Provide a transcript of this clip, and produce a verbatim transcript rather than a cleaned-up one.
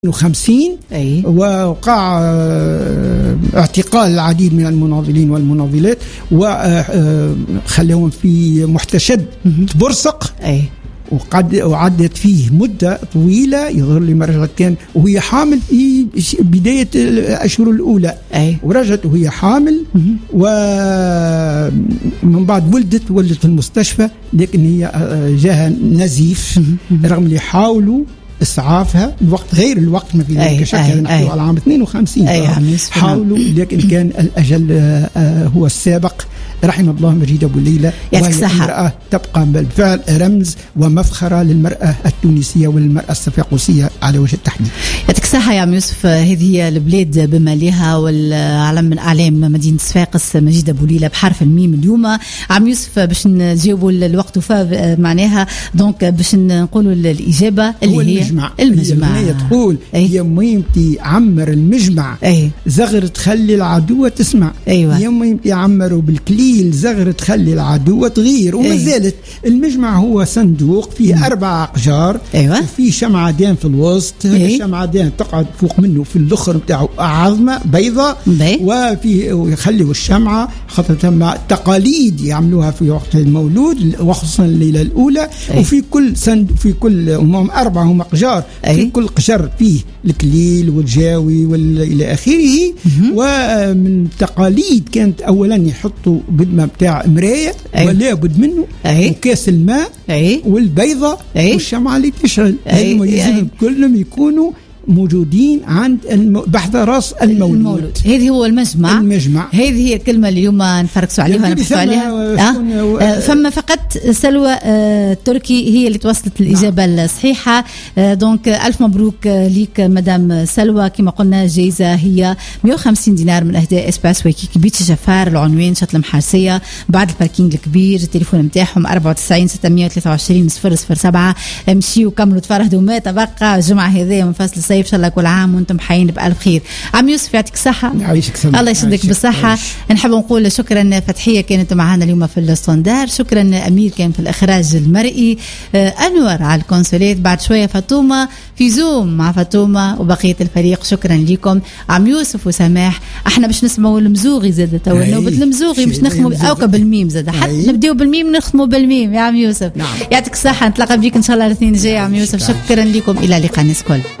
وخمسين أي. ووقع اعتقال العديد من المناضلين والمناضلات وخلوهم في محتشد برسق. أي. وقد وعدت فيه مدة طويلة يظهر لي مرة كان وهي حامل في بداية الأشهر الأولى. أي. ورجعت وهي حامل ومن بعد ولدت ولدت في المستشفى، لكن هي جاها نزيف رغم اللي حاولوا اسعافها الوقت غير الوقت ما في ذلك شك. هذا نحكي على عام اثنين وخمسين حاولوا، لكن كان الأجل هو السابق. رحم الله مجيد أبو ليلى، وهي المرأة تبقى بالفعل رمز ومفخرة للمرأة التونسية والمرأة الصفاقسية على وجه التحديد. يعطيك الصحة يا عم يوسف. هذه هي البلاد بما لها والعلم من أعلام مدينة صفاقس مجيد أبو ليلى بحرف الميم. اليوم عم يوسف باش نجاوبوا الوقت وفاء معناها دونك باش نقولوا الإجابة اللي هي المجمع. المجمع هي تقول يا ميمتي عمر المجمع. أي. زغر تخلي العدوة تسمع. أيوة. يا ميمتي عمروا بالكليل زغر تخلي العدوة تغير. وما زالت المجمع هو صندوق فيه أربع أقجار. أيوة. وفيه شمعدان في الوسط. أي. الشمعدان تقعد فوق منه في الأخر بتاعه عظمة بيضة. بي. وفيه ويخلوا الشمعة خاطر ثم تقاليد يعملوها في وقت المولود وخصوصا الليلة الأولى. أي. وفي كل سند في كل هم أربعة هم أقجار. أي. في كل قجر فيه الكليل والجاوي والى آخره. ومن تقاليد كانت أولا يحطوا بدمة بتاع مراية. أي. ولا بد منه. أي. وكاس الماء. أي. والبيضة. أي. والشمعة اللي تشعل. هذول كلهم يكونوا موجودين عند الم... بحث راس المولود. المولود. هذه هو المجمع. المجمع هذه هي الكلمة اللي اليوم نفركسوا عليها ونبحثوا عليها. أه؟ أه فما فقط سلوى أه تركي هي اللي توصلت الإجابة نعم. الصحيحة. أه دونك ألف مبروك ليك مدام سلوى. كما قلنا الجائزة هي مئة وخمسين دينار من أهداء إسباس ويكيك بيتش جفار. العنوان شط المحارسية بعد الباركينج الكبير. التليفون متاعهم أربعة وتسعين ستمائة وثلاثة وعشرين صفر صفر سبعة. امشيوا وكملوا تفرهدوا ما تبقى الجمعة هذه من فصل الصيف. إن شاء الله كل عام وانتم حيين بألف خير. عم يوسف يعطيك الصحة. يعيشك سلام. الله يشدك بالصحة. نحب نقول شكرا فتحية كانت معنا اليوم في الستاندار. شكرا أمير كان في الإخراج المرئي. آه أنور على الكونسولات. بعد شوية فاطمة في زوم مع فاطمة وبقية الفريق. شكرا لكم عم يوسف وسماح. احنا باش نسمعوا المزوغي زاد تو نوبة المزوغي باش نخدموا أوكا بالميم زاد حتى نبداو بالميم نخدموا بالميم يا عم يوسف. نعم. يعطيك الصحة. نتلاقى بيك إن شاء الله الاثنين الجاي يا عم يوسف. شكرا لكم. إلى اللقاء الناس كل.